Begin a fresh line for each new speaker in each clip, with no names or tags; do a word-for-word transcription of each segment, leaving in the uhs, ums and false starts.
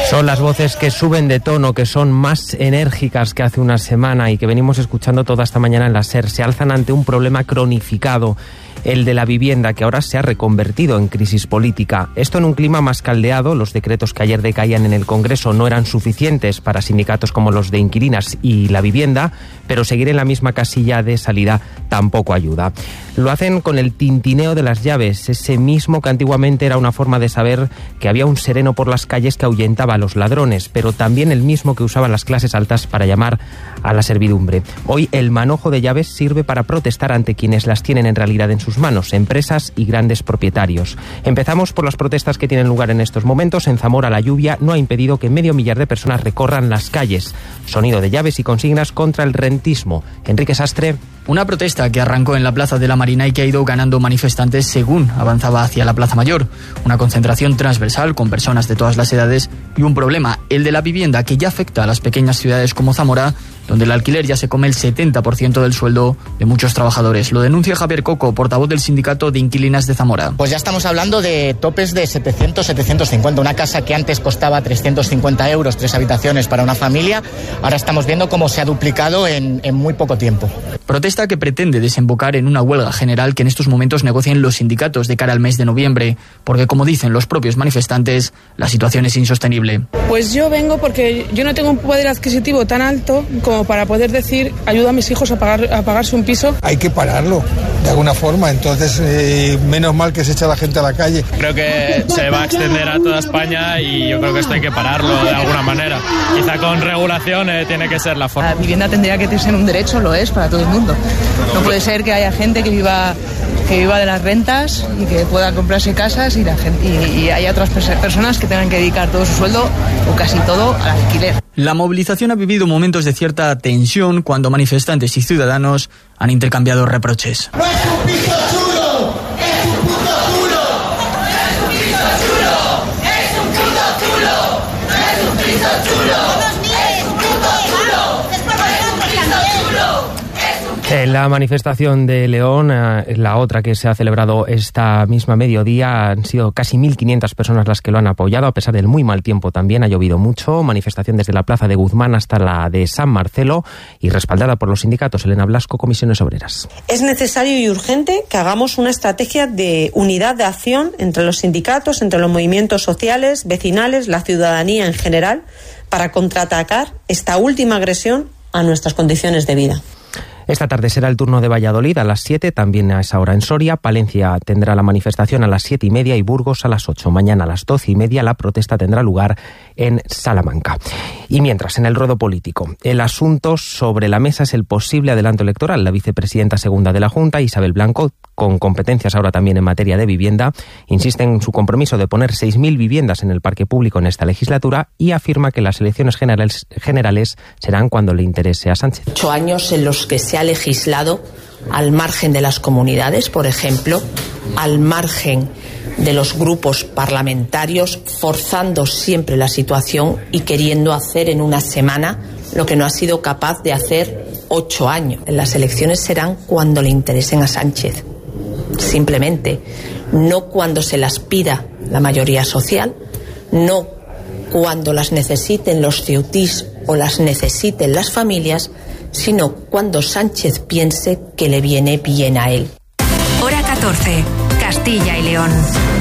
Son las voces que suben de tono, que son más enérgicas que hace una semana y que venimos escuchando toda esta mañana en la SER. Se alzan ante un problema cronificado, el de la vivienda, que ahora se ha reconvertido en crisis política. Esto en un clima más caldeado. Los decretos que ayer decaían en el Congreso no eran suficientes para sindicatos como los de inquilinas y la vivienda, pero seguir en la misma casilla de salida tampoco ayuda. Lo hacen con el tintineo de las llaves, ese mismo que antiguamente era una forma de saber que había un sereno por las calles que ahuyentaba a los ladrones, pero también el mismo que usaban las clases altas para llamar a la servidumbre. Hoy el manojo de llaves sirve para protestar ante quienes las tienen en realidad en sus manos, empresas y grandes propietarios. Empezamos por las protestas que tienen lugar en estos momentos. En Zamora, la lluvia no ha impedido que medio millar de personas recorran las calles. Sonido de llaves y consignas contra el rentismo. Enrique Sastre.
Una protesta que arrancó en la Plaza de la Marina y que ha ido ganando manifestantes según avanzaba hacia la Plaza Mayor. Una concentración transversal con personas de todas las edades y un problema, el de la vivienda, que ya afecta a las pequeñas ciudades como Zamora, donde el alquiler ya se come el setenta por ciento del sueldo de muchos trabajadores. Lo denuncia Javier Coco, portavoz del Sindicato de Inquilinas de Zamora.
Pues ya estamos hablando de topes de setecientos, setecientos cincuenta. Una casa que antes costaba trescientos cincuenta euros, tres habitaciones para una familia, ahora estamos viendo cómo se ha duplicado en, en muy poco tiempo.
Protesta que pretende desembocar en una huelga general que en estos momentos negocian los sindicatos de cara al mes de noviembre, porque como dicen los propios manifestantes, la situación es insostenible.
Pues yo vengo porque yo no tengo un poder adquisitivo tan alto como para poder decir ayuda a mis hijos a pagar a pagarse un piso.
Hay que pararlo de alguna forma, entonces eh, menos mal que se echa la gente a la calle.
Creo que se va a extender a toda España y yo creo que esto hay que pararlo de alguna manera. Quizá con regulación eh, tiene que ser la forma.
La vivienda tendría que ser un derecho, lo es para todo el mundo. No puede ser que haya gente que viva que viva de las rentas y que pueda comprarse casas y, la gente, y, y haya otras personas que tengan que dedicar todo su sueldo o casi todo al alquiler.
La movilización ha vivido momentos de cierta tensión cuando manifestantes y ciudadanos han intercambiado reproches.
¡No es un piso chulo! ¡Es un puto chulo! ¡Es un piso chulo! ¡Es un puto chulo! ¡Es un piso chulo! ¡Es un puto chulo! ¡Es un piso chulo!
En la manifestación de León, la otra que se ha celebrado esta misma mediodía, han sido casi mil quinientas personas las que lo han apoyado, a pesar del muy mal tiempo también, ha llovido mucho. Manifestación desde la Plaza de Guzmán hasta la de San Marcelo y respaldada por los sindicatos. Elena Blasco, Comisiones Obreras.
Es necesario y urgente que hagamos una estrategia de unidad de acción entre los sindicatos, entre los movimientos sociales, vecinales, la ciudadanía en general, para contraatacar esta última agresión a nuestras condiciones de vida.
Esta tarde será el turno de Valladolid a las siete, también a esa hora en Soria. Palencia tendrá la manifestación a las siete y media y Burgos a las ocho. Mañana a las doce y media la protesta tendrá lugar en Salamanca. Y mientras, en el ruedo político, el asunto sobre la mesa es el posible adelanto electoral. La vicepresidenta segunda de la Junta, Isabel Blanco, con competencias ahora también en materia de vivienda, insiste en su compromiso de poner seis mil viviendas en el parque público en esta legislatura y afirma que las elecciones generales, generales serán cuando le interese a Sánchez.
Ocho años en los que se ha legislado al margen de las comunidades, por ejemplo, al margen de los grupos parlamentarios, forzando siempre la situación y queriendo hacer en una semana lo que no ha sido capaz de hacer ocho años. Las elecciones serán cuando le interesen a Sánchez, simplemente, no cuando se las pida la mayoría social, no cuando las necesiten los ceutís o las necesiten las familias, sino cuando Sánchez piense que le viene bien a él.
Hora catorce, Castilla y León.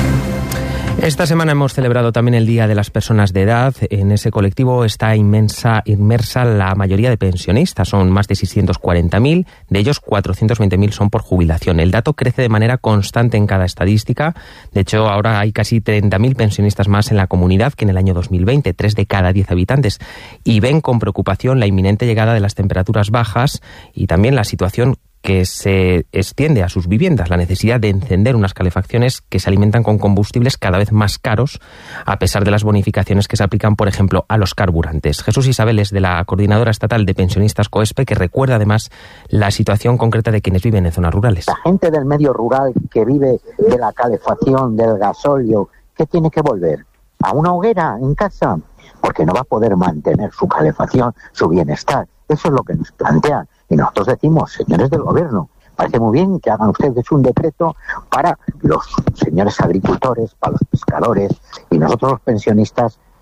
Esta semana hemos celebrado también el Día de las Personas de Edad. En ese colectivo está inmensa, inmersa la mayoría de pensionistas. Son más de seiscientos cuarenta mil, de ellos cuatrocientos veinte mil son por jubilación. El dato crece de manera constante en cada estadística. De hecho, ahora hay casi treinta mil pensionistas más en la comunidad que en el año dos mil veinte, tres de cada diez habitantes. Y ven con preocupación la inminente llegada de las temperaturas bajas y también la situación que se extiende a sus viviendas, la necesidad de encender unas calefacciones que se alimentan con combustibles cada vez más caros, a pesar de las bonificaciones que se aplican, por ejemplo, a los carburantes. Jesús Isabel es de la Coordinadora Estatal de Pensionistas COESPE, que recuerda además la situación concreta de quienes viven en zonas rurales.
La gente del medio rural que vive de la calefacción, del gasóleo, ¿qué tiene que volver? ¿A una hoguera en casa? Porque no va a poder mantener su calefacción, su bienestar. Eso es lo que nos plantean. Y nosotros decimos, señores del gobierno, parece muy bien que hagan ustedes un decreto para los señores agricultores, para los pescadores, y nosotros los pensionistas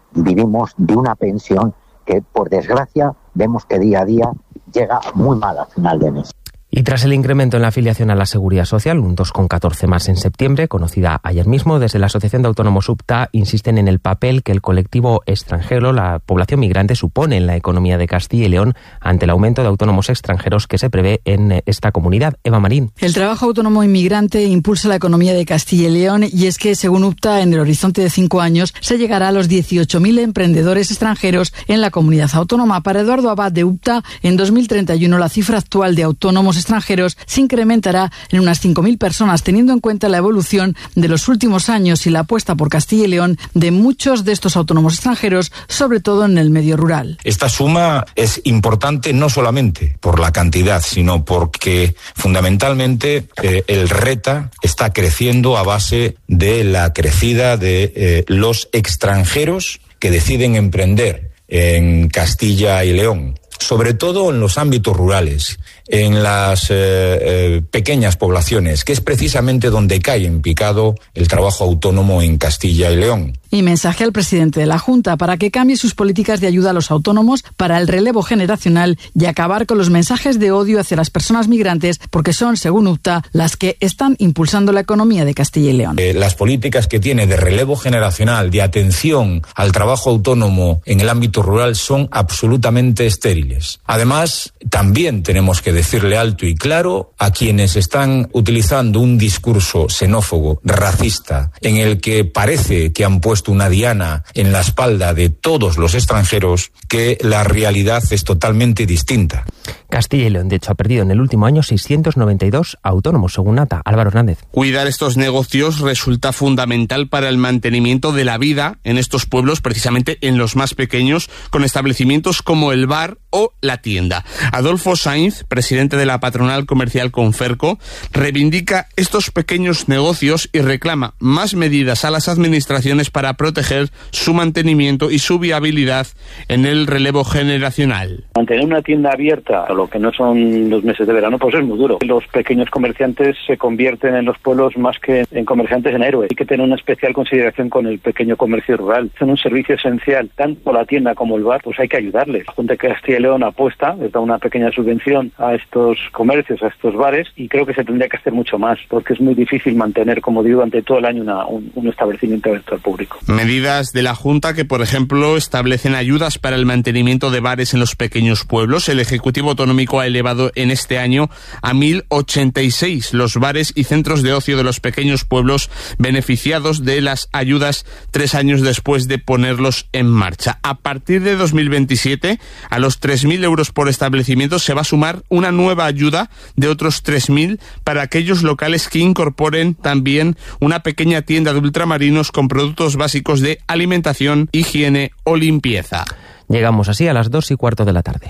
vivimos de una pensión que, por desgracia, vemos que día a día llega muy mal al final de mes.
Y tras el incremento en la afiliación a la Seguridad Social, un dos coma catorce más en septiembre, conocida ayer mismo, desde la Asociación de Autónomos UPTA insisten en el papel que el colectivo extranjero, la población migrante, supone en la economía de Castilla y León ante el aumento de autónomos extranjeros que se prevé en esta comunidad. Eva Marín.
El trabajo autónomo inmigrante impulsa la economía de Castilla y León y es que, según UPTA, en el horizonte de cinco años se llegará a los dieciocho mil emprendedores extranjeros en la comunidad autónoma. Para Eduardo Abad de UPTA, en dos mil treinta y uno la cifra actual de autónomos extranjeros se incrementará en unas cinco mil personas, teniendo en cuenta la evolución de los últimos años y la apuesta por Castilla y León de muchos de estos autónomos extranjeros, sobre todo en el medio rural.
Esta suma es importante no solamente por la cantidad, sino porque fundamentalmente eh, el RETA está creciendo a base de la crecida de eh, los extranjeros que deciden emprender en Castilla y León, sobre todo en los ámbitos rurales, en las eh, eh, pequeñas poblaciones, que es precisamente donde cae en picado el trabajo autónomo en Castilla y León.
Y mensaje al presidente de la Junta para que cambie sus políticas de ayuda a los autónomos para el relevo generacional y acabar con los mensajes de odio hacia las personas migrantes, porque son, según UPTA, las que están impulsando la economía de Castilla y León.
Eh, las políticas que tiene de relevo generacional, de atención al trabajo autónomo en el ámbito rural son absolutamente estériles. Además, también tenemos que decirle alto y claro a quienes están utilizando un discurso xenófobo, racista, en el que parece que han puesto una diana en la espalda de todos los extranjeros, que la realidad es totalmente distinta.
Castilla y León, de hecho, ha perdido en el último año seiscientos noventa y dos autónomos, según Nata. Álvaro Hernández.
Cuidar estos negocios resulta fundamental para el mantenimiento de la vida en estos pueblos, precisamente en los más pequeños, con establecimientos como el bar o la tienda. Adolfo Sainz, presidente de la patronal comercial Conferco, reivindica estos pequeños negocios y reclama más medidas a las administraciones para proteger su mantenimiento y su viabilidad en el relevo generacional.
Mantener una tienda abierta a lo que no son los meses de verano, pues es muy duro. Los pequeños comerciantes se convierten en los pueblos más que en comerciantes en héroes. Hay que tener una especial consideración con el pequeño comercio rural. Son un servicio esencial, tanto la tienda como el bar, pues hay que ayudarles. La Junta de Castilla y León apuesta, les da una pequeña subvención a estos comercios, a estos bares, y creo que se tendría que hacer mucho más, porque es muy difícil mantener, como digo, durante todo el año una, un, un establecimiento abierto al público.
Medidas de la Junta que, por ejemplo, establecen ayudas para el mantenimiento de bares en los pequeños pueblos. El Ejecutivo Autonómico ha elevado en este año a mil ochenta y seis los bares y centros de ocio de los pequeños pueblos beneficiados de las ayudas tres años después de ponerlos en marcha. A partir de dos mil veintisiete, a los tres mil euros por establecimiento se va a sumar una nueva ayuda de otros tres mil para aquellos locales que incorporen también una pequeña tienda de ultramarinos con productos básicos de alimentación, higiene o limpieza.
Llegamos así a las dos y cuarto de la tarde.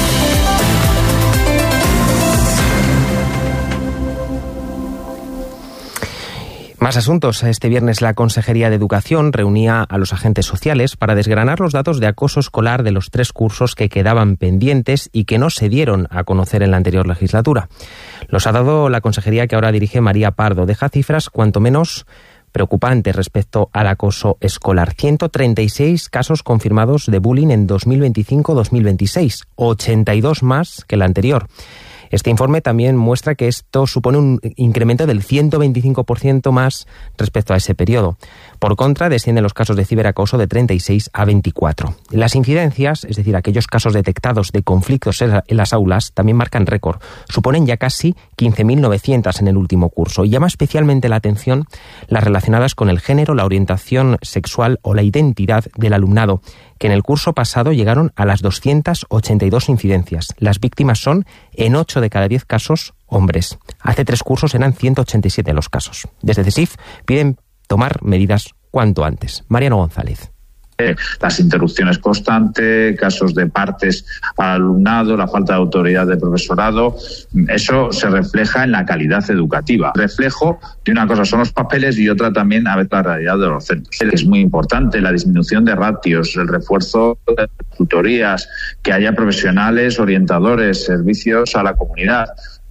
Más asuntos. Este viernes la Consejería de Educación reunía a los agentes sociales para desgranar los datos de acoso escolar de los tres cursos que quedaban pendientes y que no se dieron a conocer en la anterior legislatura. Los ha dado la Consejería que ahora dirige María Pardo. Deja cifras cuanto menos preocupantes respecto al acoso escolar. ciento treinta y seis casos confirmados de bullying en dos mil veinticinco dos mil veintiséis, ochenta y dos más que el anterior. Este informe también muestra que esto supone un incremento del ciento veinticinco por ciento más respecto a ese periodo. Por contra, descienden los casos de ciberacoso de treinta y seis a veinticuatro. Las incidencias, es decir, aquellos casos detectados de conflictos en las aulas, también marcan récord. Suponen ya casi quince mil novecientos en el último curso. Y llama especialmente la atención las relacionadas con el género, la orientación sexual o la identidad del alumnado, que en el curso pasado llegaron a las doscientas ochenta y dos incidencias. Las víctimas son, en ocho de cada diez casos, hombres. Hace tres cursos eran ciento ochenta y siete los casos. Desde CESIF piden tomar medidas cuanto antes. Mariano González.
Las interrupciones constantes, casos de partes al alumnado, la falta de autoridad del profesorado, eso se refleja en la calidad educativa. Reflejo de una cosa son los papeles y otra también a veces la realidad de los centros. Es muy importante la disminución de ratios, el refuerzo de tutorías, que haya profesionales, orientadores, servicios a la comunidad.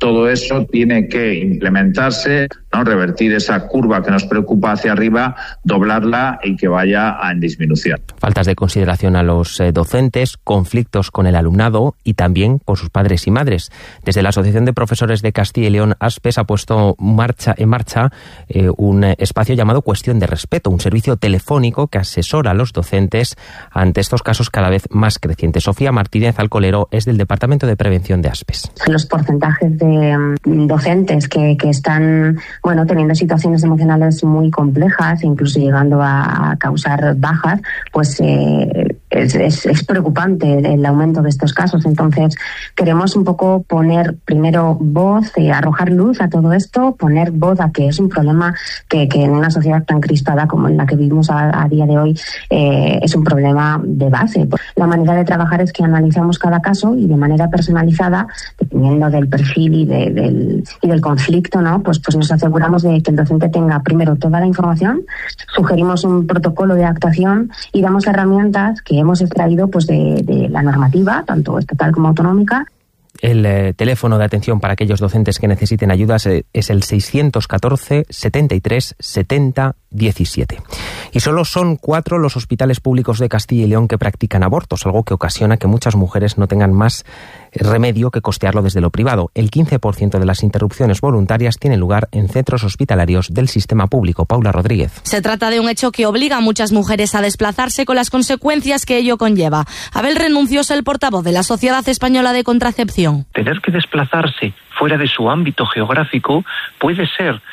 Todo eso tiene que implementarse, ¿no? Revertir esa curva que nos preocupa hacia arriba, doblarla y que vaya en disminución.
Faltas de consideración a los eh, docentes, conflictos con el alumnado y también con sus padres y madres. Desde la Asociación de Profesores de Castilla y León, ASPES, ha puesto marcha, en marcha eh, un espacio llamado Cuestión de Respeto, un servicio telefónico que asesora a los docentes ante estos casos cada vez más crecientes. Sofía Martínez Alcolero es del Departamento de Prevención de ASPES.
Los porcentajes de docentes que, que están bueno teniendo situaciones emocionales muy complejas, incluso llegando a, a causar bajas, pues eh, es, es, es preocupante el, el aumento de estos casos. Entonces queremos un poco poner primero voz, eh, arrojar luz a todo esto, poner voz a que es un problema que, que en una sociedad tan crispada como en la que vivimos a, a día de hoy eh, es un problema de base. La manera de trabajar es que analizamos cada caso y de manera personalizada, dependiendo del perfil y de, del, y del conflicto, ¿no? Pues, pues nos aseguramos de que el docente tenga primero toda la información, sugerimos un protocolo de actuación y damos herramientas que hemos extraído pues de, de la normativa, tanto estatal como autonómica.
El eh, teléfono de atención para aquellos docentes que necesiten ayudas eh, es el seiscientos catorce, setenta y tres, setenta, diecisiete. Y solo son cuatro los hospitales públicos de Castilla y León que practican abortos, algo que ocasiona que muchas mujeres no tengan más remedio que costearlo desde lo privado. El quince por ciento de las interrupciones voluntarias tienen lugar en centros hospitalarios del sistema público. Paula Rodríguez.
Se trata de un hecho que obliga a muchas mujeres a desplazarse con las consecuencias que ello conlleva. Abel Renuncio es el portavoz de la Sociedad Española de Contracepción.
Tener que desplazarse fuera de su ámbito geográfico puede ser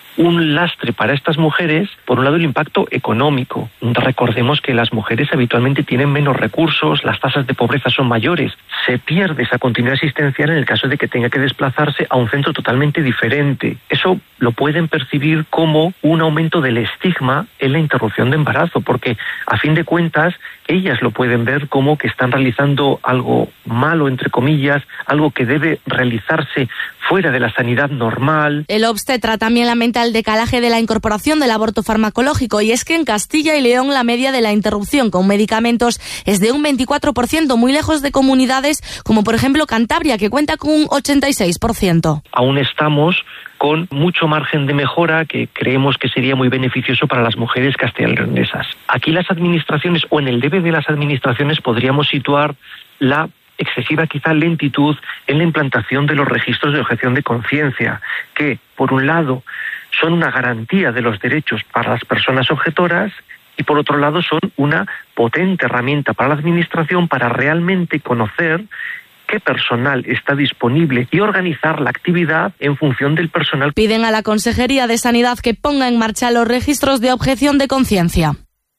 un lastre para estas mujeres, por un lado el impacto económico. Recordemos que las mujeres habitualmente tienen menos recursos, las tasas de pobreza son mayores. Se pierde esa continuidad asistencial en el caso de que tenga que desplazarse a un centro totalmente diferente. Eso lo pueden percibir como un aumento del estigma en la interrupción de embarazo, porque a fin de cuentas ellas lo pueden ver como que están realizando algo malo, entre comillas, algo que debe realizarse fuera de la sanidad normal.
El obstetra también lamenta el decalaje de la incorporación del aborto farmacológico, y es que en Castilla y León la media de la interrupción con medicamentos es de un veinticuatro por ciento, muy lejos de comunidades como por ejemplo Cantabria, que cuenta con un ochenta y seis por ciento.
Aún estamos con mucho margen de mejora que creemos que sería muy beneficioso para las mujeres castellanoleonesas. Aquí las administraciones, o en el debe de las administraciones, podríamos situar la excesiva quizá lentitud en la implantación de los registros de objeción de conciencia, que por un lado son una garantía de los derechos para las personas objetoras y por otro lado son una potente herramienta para la administración para realmente conocer qué personal está disponible y organizar la actividad en función del personal.
Piden a la Consejería de Sanidad que ponga en marcha los registros de objeción de conciencia.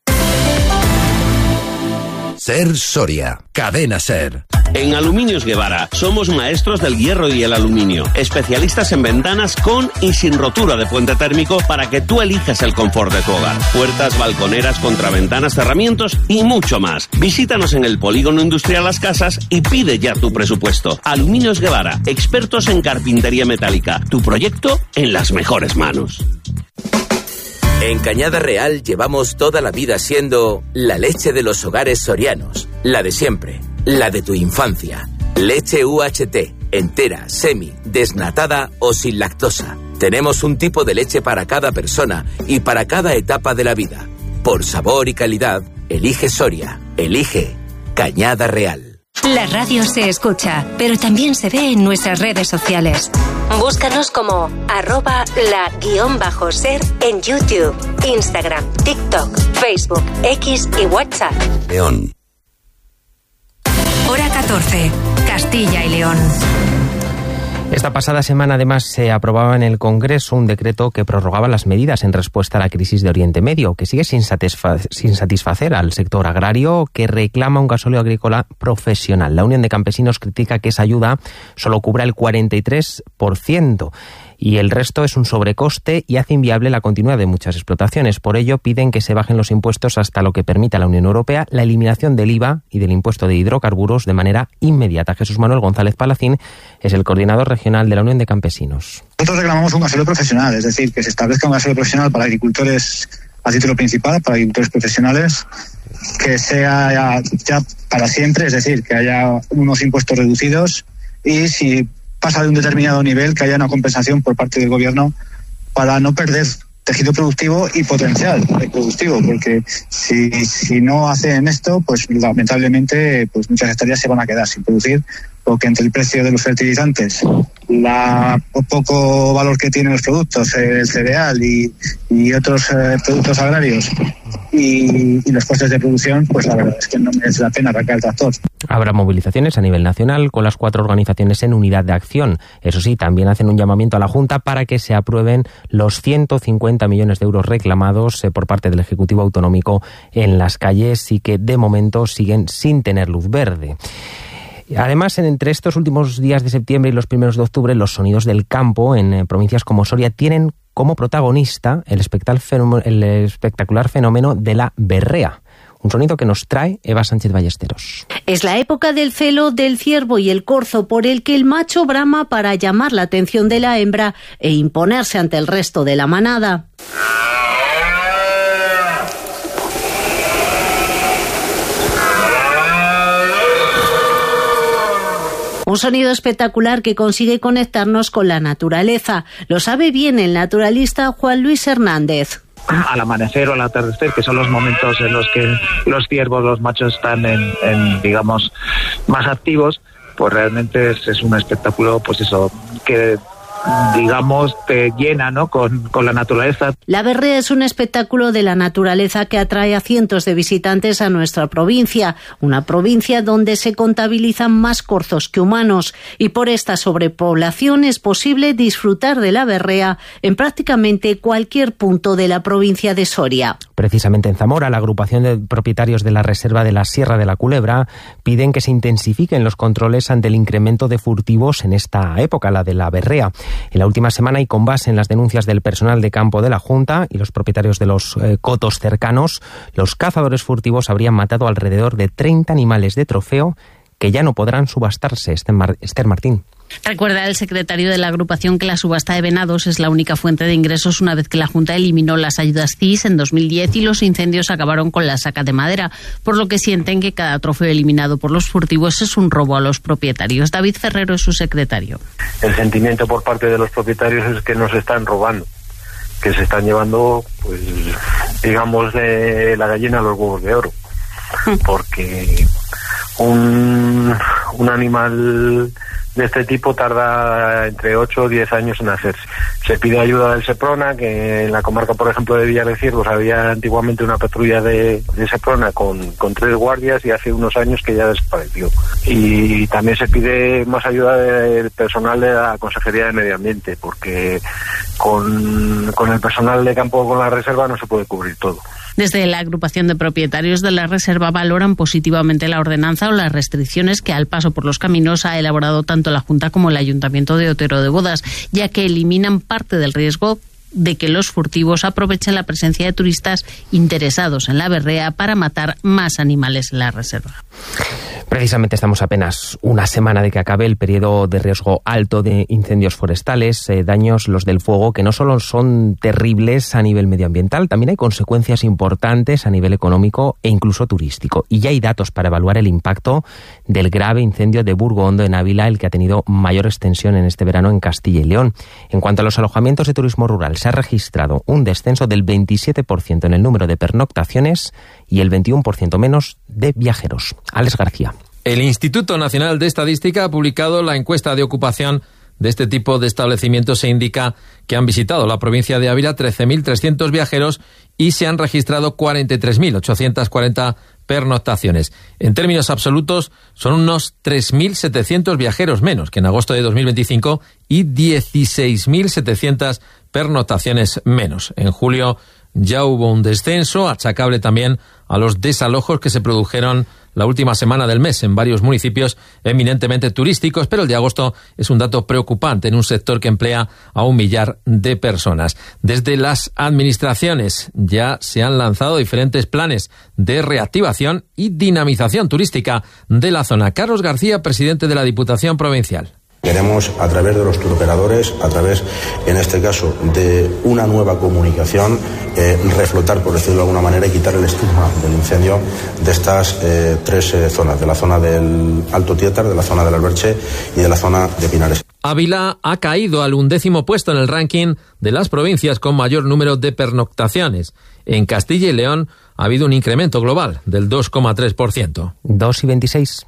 Ser Soria, Cadena Ser.
En Aluminios Guevara somos maestros del hierro y el aluminio, especialistas en ventanas con y sin rotura de puente térmico para que tú elijas el confort de tu hogar. Puertas, balconeras, contraventanas, cerramientos y mucho más. Visítanos en el Polígono Industrial Las Casas y pide ya tu presupuesto. Aluminios Guevara, expertos en carpintería metálica. Tu proyecto en las mejores manos.
En Cañada Real llevamos toda la vida siendo la leche de los hogares sorianos, la de siempre, la de tu infancia. Leche U H T, entera, semi, desnatada o sin lactosa. Tenemos un tipo de leche para cada persona y para cada etapa de la vida. Por sabor y calidad, elige Soria, elige Cañada Real.
La radio se escucha, pero también se ve en nuestras redes sociales. Búscanos como arroba la guión bajo ser en YouTube, Instagram, TikTok, Facebook, X y WhatsApp.
León.
Hora catorce, Castilla y León.
Esta pasada semana, además, se aprobaba en el Congreso un decreto que prorrogaba las medidas en respuesta a la crisis de Oriente Medio, que sigue sin, satisfa- sin satisfacer al sector agrario, que reclama un gasóleo agrícola profesional. La Unión de Campesinos critica que esa ayuda solo cubra el cuarenta y tres por ciento. Y el resto es un sobrecoste y hace inviable la continuidad de muchas explotaciones. Por ello, piden que se bajen los impuestos hasta lo que permita la Unión Europea, la eliminación del I V A y del impuesto de hidrocarburos de manera inmediata. Jesús Manuel González Palacín es el coordinador regional de la Unión de Campesinos.
Nosotros reclamamos un gasóleo profesional, es decir, que se establezca un gasóleo profesional para agricultores a título principal, para agricultores profesionales, que sea ya, ya para siempre, es decir, que haya unos impuestos reducidos y si pasa de un determinado nivel, que haya una compensación por parte del gobierno para no perder tejido productivo y potencial productivo, porque si, si no hacen esto, pues lamentablemente pues muchas hectáreas se van a quedar sin producir, porque entre el precio de los fertilizantes, la poco valor que tienen los productos, el cereal y, y otros eh, productos agrarios y, y los costes de producción, pues la verdad es que no merece la pena arrancar el tractor.
Habrá movilizaciones a nivel nacional con las cuatro organizaciones en unidad de acción. Eso sí, también hacen un llamamiento a la Junta para que se aprueben los ciento cincuenta millones de euros reclamados eh, por parte del Ejecutivo Autonómico en las calles y que de momento siguen sin tener luz verde. Además, entre estos últimos días de septiembre y los primeros de octubre, los sonidos del campo en eh, provincias como Soria tienen como protagonista el, el espectacular fenómeno de la berrea. Un sonido que nos trae Eva Sánchez Ballesteros.
Es la época del celo del ciervo y el corzo, por el que el macho brama para llamar la atención de la hembra e imponerse ante el resto de la manada. Un sonido espectacular que consigue conectarnos con la naturaleza. Lo sabe bien el naturalista Juan Luis Hernández.
Al amanecer o al atardecer, que son los momentos en los que los ciervos, los machos están en, en digamos, más activos, pues realmente es, es un espectáculo, pues eso, que digamos te llena, ¿no?, con, con la naturaleza.
La berrea es un espectáculo de la naturaleza que atrae a cientos de visitantes a nuestra provincia, una provincia donde se contabilizan más corzos que humanos, y por esta sobrepoblación es posible disfrutar de la berrea en prácticamente cualquier punto de la provincia de Soria.
Precisamente en Zamora, la agrupación de propietarios de la reserva de la Sierra de la Culebra piden que se intensifiquen los controles ante el incremento de furtivos en esta época, la de la berrea. En la última semana, y con base en las denuncias del personal de campo de la Junta y los propietarios de los eh, cotos cercanos, los cazadores furtivos habrían matado alrededor de treinta animales de trofeo que ya no podrán subastarse. Esther Martín.
Recuerda el secretario de la agrupación que la subasta de venados es la única fuente de ingresos una vez que la Junta eliminó las ayudas C I S en dos mil diez y los incendios acabaron con la saca de madera, por lo que sienten que cada trofeo eliminado por los furtivos es un robo a los propietarios. David Ferrero es su secretario.
El sentimiento por parte de los propietarios es que nos están robando, que se están llevando, pues, digamos, de la gallina a los huevos de oro, porque un, un animal de este tipo tarda entre ocho o diez años en hacerse. Se pide ayuda del Seprona, que en la comarca, por ejemplo, de Villar de Ciervos había antiguamente una patrulla de, de Seprona con, con tres guardias y hace unos años que ya desapareció. Y también se pide más ayuda del personal de la Consejería de Medio Ambiente, porque con, con el personal de campo con la reserva no se puede cubrir todo.
Desde la agrupación de propietarios de la reserva valoran positivamente la ordenanza o las restricciones que al paso por los caminos ha elaborado tanto la Junta como el Ayuntamiento de Otero de Bodas, ya que eliminan parte del riesgo de que los furtivos aprovechen la presencia de turistas interesados en la berrea para matar más animales en la reserva.
Precisamente estamos apenas una semana de que acabe el periodo de riesgo alto de incendios forestales, eh, daños los del fuego que no solo son terribles a nivel medioambiental, también hay consecuencias importantes a nivel económico e incluso turístico. Y ya hay datos para evaluar el impacto del grave incendio de Burgo Hondo en Ávila, el que ha tenido mayor extensión en este verano en Castilla y León. En cuanto a los alojamientos de turismo rural, se ha registrado un descenso del veintisiete por ciento en el número de pernoctaciones y el veintiuno por ciento menos de viajeros. Alex García.
El Instituto Nacional de Estadística ha publicado la encuesta de ocupación de este tipo de establecimientos. Se indica que han visitado la provincia de Ávila trece mil trescientos viajeros y se han registrado cuarenta y tres mil ochocientos cuarenta pernoctaciones. En términos absolutos, son unos tres mil setecientos viajeros menos que en agosto de dos mil veinticinco y dieciséis mil setecientas pernoctaciones menos. En julio ya hubo un descenso, achacable también a los desalojos que se produjeron la última semana del mes en varios municipios eminentemente turísticos, pero el de agosto es un dato preocupante en un sector que emplea a un millar de personas. Desde las administraciones ya se han lanzado diferentes planes de reactivación y dinamización turística de la zona. Carlos García, presidente de la Diputación Provincial.
Queremos, a través de los turoperadores, a través, en este caso, de una nueva comunicación, eh, reflotar, por decirlo de alguna manera, y quitar el estigma del incendio de estas eh, tres eh, zonas, de la zona del Alto Tietar, de la zona del Alberche y de la zona de Pinares.
Ávila ha caído al undécimo puesto en el ranking de las provincias con mayor número de pernoctaciones. En Castilla y León ha habido un incremento global del dos coma tres por ciento.
dos y veintiséis.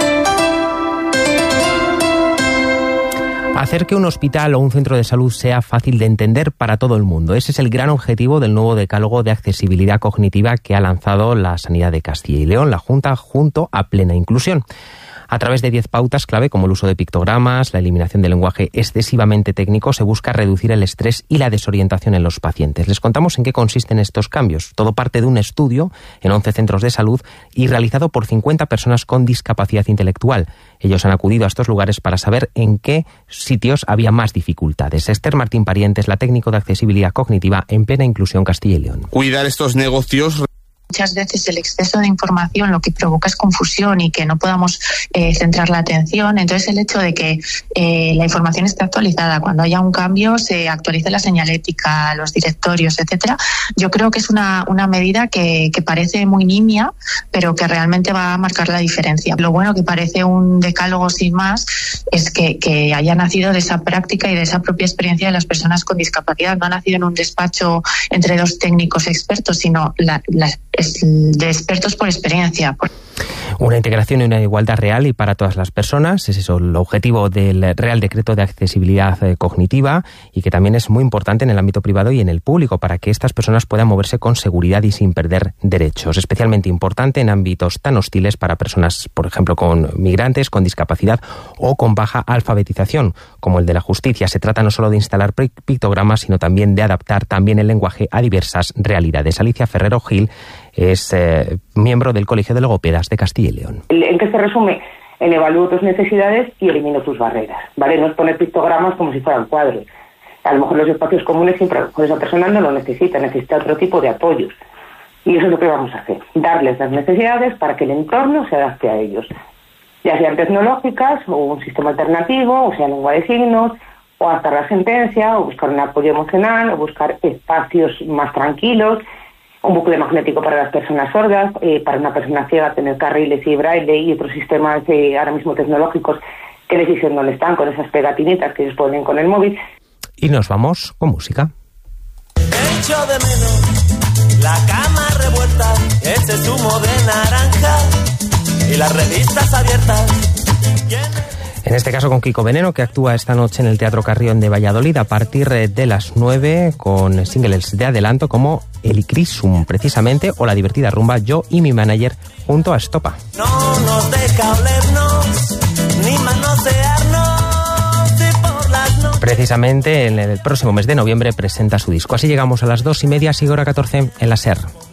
Hacer que un hospital o un centro de salud sea fácil de entender para todo el mundo. Ese es el gran objetivo del nuevo decálogo de accesibilidad cognitiva que ha lanzado la Sanidad de Castilla y León, la Junta, junto a Plena Inclusión. A través de diez pautas clave, como el uso de pictogramas, la eliminación del lenguaje excesivamente técnico, se busca reducir el estrés y la desorientación en los pacientes. Les contamos en qué consisten estos cambios. Todo parte de un estudio en once centros de salud y realizado por cincuenta personas con discapacidad intelectual. Ellos han acudido a estos lugares para saber en qué sitios había más dificultades. Esther Martín Parientes, la técnico de accesibilidad cognitiva en Plena Inclusión Castilla y León.
Cuidar estos negocios.
Muchas veces el exceso de información lo que provoca es confusión y que no podamos eh, centrar la atención. Entonces el hecho de que eh, la información esté actualizada, cuando haya un cambio se actualice la señalética, los directorios, etcétera, yo creo que es una, una medida que, que parece muy nimia, pero que realmente va a marcar la diferencia. Lo bueno que parece un decálogo sin más es que, que haya nacido de esa práctica y de esa propia experiencia de las personas con discapacidad. No ha nacido en un despacho entre dos técnicos expertos, sino la, la de expertos por experiencia.
Una integración y una igualdad real y para todas las personas, es eso el objetivo del Real Decreto de Accesibilidad Cognitiva, y que también es muy importante en el ámbito privado y en el público para que estas personas puedan moverse con seguridad y sin perder derechos. Especialmente importante en ámbitos tan hostiles para personas, por ejemplo, con migrantes, con discapacidad o con baja alfabetización, como el de la justicia. Se trata no solo de instalar pictogramas, sino también de adaptar también el lenguaje a diversas realidades. Alicia Ferrero Gil es eh, miembro del Colegio de Logopedas de Castilla y León.
¿En qué se resume? En evalúo tus necesidades y elimino tus barreras, ¿vale? No es poner pictogramas como si fueran cuadros. A lo mejor los espacios comunes siempre, pues esa persona no lo necesita, necesita otro tipo de apoyos. Y eso es lo que vamos a hacer, darles las necesidades para que el entorno se adapte a ellos. Ya sean tecnológicas, o un sistema alternativo, o sea lengua de signos, o hasta la sentencia, o buscar un apoyo emocional, o buscar espacios más tranquilos, un bucle magnético para las personas sordas, eh, para una persona ciega tener carriles y braille y otros sistemas eh, ahora mismo tecnológicos que les dicen dónde están con esas pegatinitas que ellos ponen con el móvil.
Y nos vamos con música.
Echo de menos la cama revuelta, ese zumo de naranja y las revistas abiertas.
En este caso con Kiko Veneno, que actúa esta noche en el Teatro Carrión de Valladolid a partir de las nueve con singles de adelanto como El Crisum, precisamente, o la divertida rumba Yo y mi manager junto a Estopa.
No nos deja olernos, ni manosearnos, y por las noches.
Precisamente en el próximo mes de noviembre presenta su disco. Así llegamos a las dos y media, sigue hora catorce en la SER.